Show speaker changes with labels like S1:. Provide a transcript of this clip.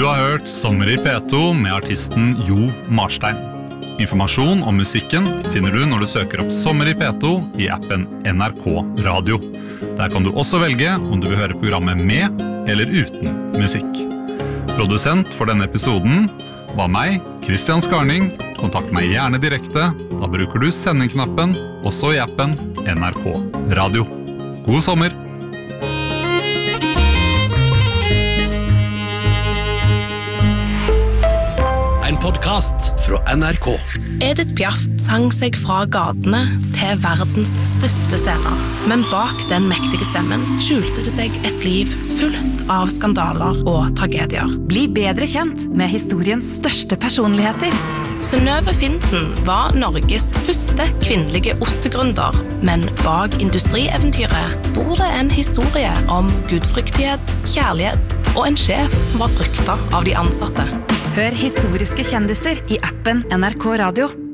S1: har hørt Sommer i P2 med artisten Jo Marstein. Informasjon om musikken finner du når du søker opp Sommer i P2 i appen NRK Radio. Der kan du også velge om du vil høre programmet med eller uten musikk. Produsent for denne episoden var meg, Christian Skarning. Kontakt meg gjerne direkte. Da bruker du sendingknappen, også i appen NRK Radio. God sommer!
S2: En podcast fra NRK.
S3: Edith Piaf sang seg fra gatene til verdens største scener. Men bak den mektige stemmen skjulte det seg et liv fullt av skandaler og tragedier.
S4: Bli bedre kjent med historiens største personligheter.
S3: Synnøve Finden var Norges første kvinnelige ostegründer, men bak industrieventyret bor det en historie om gudfryktighet, kjærlighet og en sjef som var fryktet av de ansatte.
S4: Hør historiske kjendiser i appen NRK Radio.